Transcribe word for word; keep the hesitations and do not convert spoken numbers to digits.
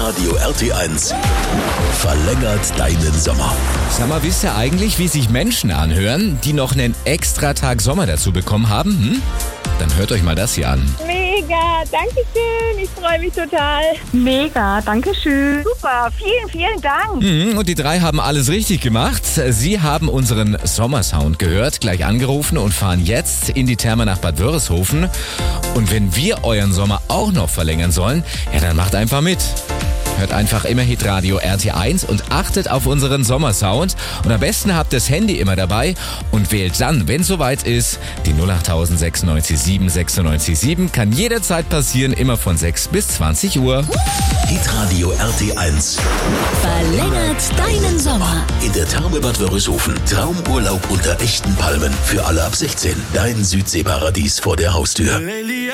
Hitradio R T eins verlängert deinen Sommer. Sag mal, wisst ihr eigentlich, wie sich Menschen anhören, die noch einen extra Tag Sommer dazu bekommen haben? Hm? Dann hört euch mal das hier an. Mega, danke schön. Ich freue mich total. Mega, danke schön. Super, vielen, vielen Dank. Mhm, und die drei haben alles richtig gemacht. Sie haben unseren Sommersound gehört, gleich angerufen und fahren jetzt in die Therme nach Bad Wörishofen. Und wenn wir euren Sommer auch noch verlängern sollen, ja, dann macht einfach mit. Hört einfach immer Hitradio R T eins und achtet auf unseren Sommersound. Und am besten habt das Handy immer dabei und wählt dann, wenn es soweit ist, die null acht sechsundneunzig sieben sechsundneunzig sieben. Kann jederzeit passieren, immer von sechs bis zwanzig Uhr. Hitradio R T eins verlängert deinen Sommer. In der Therme Bad Wörishofen. Traumurlaub unter echten Palmen für alle ab sechzehn. Dein Südseeparadies vor der Haustür.